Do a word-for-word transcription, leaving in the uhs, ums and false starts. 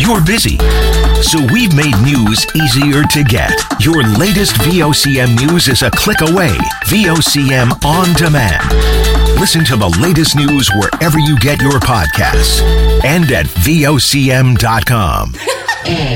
you're busy. So we've made news easier to get. Your latest V O C M news is a click away. V O C M On Demand. Listen to the latest news wherever you get your podcasts and at V O C M dot com.